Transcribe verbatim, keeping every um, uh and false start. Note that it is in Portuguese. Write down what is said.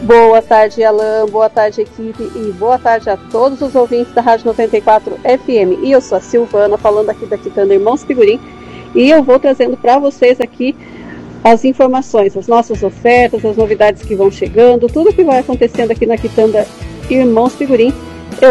Boa tarde, Alan, boa tarde, equipe, e boa tarde a todos os ouvintes da Rádio noventa e quatro F M. E eu sou a Silvana, falando aqui da Quitanda Irmãos Figurim, e eu vou trazendo para vocês aqui as informações, as nossas ofertas, as novidades que vão chegando, tudo que vai acontecendo aqui na Quitanda Irmãos Figurim,